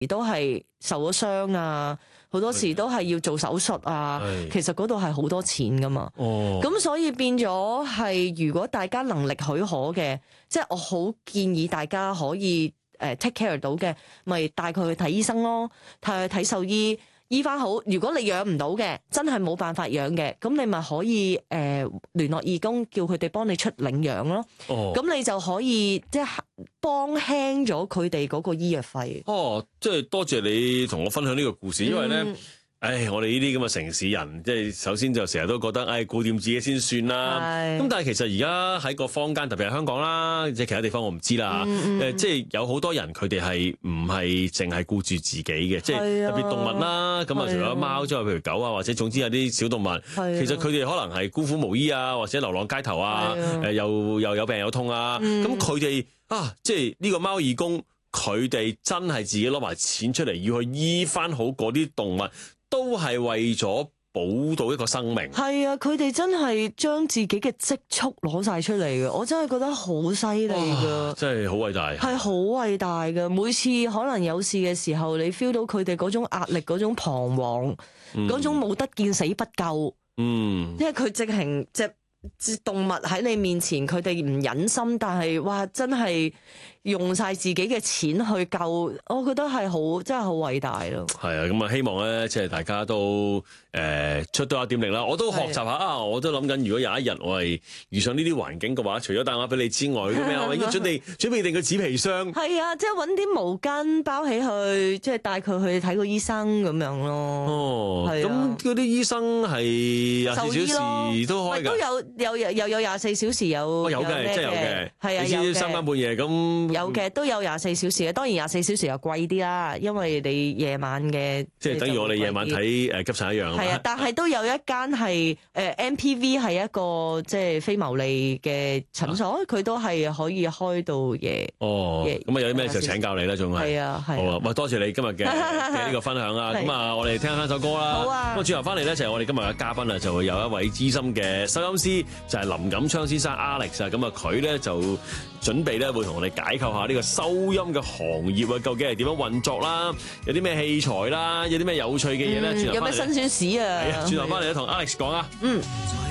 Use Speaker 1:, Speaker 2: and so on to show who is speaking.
Speaker 1: 都係受咗傷啊，好多時都係要做手術啊。其實嗰度係好多錢噶嘛。咁所以變咗係，如果大家能力許可嘅，即係我好建議大家可以take care 到嘅，咪帶佢去睇醫生咯，帶佢去睇獸醫。醫翻好，如果你養唔到嘅，真係冇辦法養嘅，咁你咪可以聯絡義工，叫佢哋幫你出領養咯。咁你就可以即係幫輕咗佢哋嗰個醫藥費。
Speaker 2: 即係多謝你同我分享呢個故事，因為咧。我哋呢啲咁嘅城市人，即係首先就成日都覺得，顧掂自己先算啦。咁但係其實而家喺個坊間，特別係香港啦，即係其他地方我唔知啦。即係有好多人佢哋係唔係淨係顧住自己嘅，即係特別動物啦。咁啊，除咗貓之外，譬如狗啊，或者總之有啲小動物，其實佢哋可能係孤苦無醫啊，或者流浪街頭啊，又有病有痛啊。咁佢哋即係呢個貓義工，佢哋真係自己攞埋錢出嚟，要去醫翻好嗰啲動物。都係為咗保到一個生命。係
Speaker 1: 啊，佢哋真係將自己嘅積蓄攞晒出嚟嘅，我真係覺得好犀利噶，
Speaker 2: 真係好偉大。係好
Speaker 1: 偉大噶，每次可能有事嘅時候，你 feel 到佢哋嗰種壓力、嗰種彷徨、嗰種冇得見死不救。因為佢直情隻動物喺你面前，佢哋唔忍心，但係哇，真係用晒自己嘅錢去救，我覺得係真係好偉大咯。係啊，咁啊，希望咧，即係大家都出到一點力啦。我都學習下我都諗緊，如果有一日我係遇上呢啲環境嘅話，除咗帶我俾你之外，咩我已經準備定個紙皮箱。係啊，即係揾啲毛巾包起去，即係帶佢去睇個醫生咁樣咯。咁嗰啲醫生係24小時都開㗎，都有24小時有嘅，真係有嘅。係啊，有嘅。3更半夜咁。有嘅，都有24小時嘅，當然24小時又貴啲啦，因為你夜晚嘅，即係等於我哋夜晚睇急診一樣。係啊，但係都有一間係MPV 係一個即係非牟利嘅診所，佢都係可以開到夜。咁有啲咩就請教你啦，仲係。係啊，係。好啊，喂，多謝你今日嘅呢個分享啊！咁啊，我哋聽翻首歌啦。好啊。咁啊，轉頭翻嚟咧就係我哋今日嘅嘉賓啊，就會有一位資深嘅收音師，就係林錦昌先生 Alex 啊。咁啊，佢咧就準備咧會同我哋解構下呢個收音嘅行業啊，究竟係點樣運作啦？有啲咩器材啦？有啲咩有趣嘅嘢咧？有咩辛酸史啊？係啊，轉頭翻嚟咧同 Alex 講啊。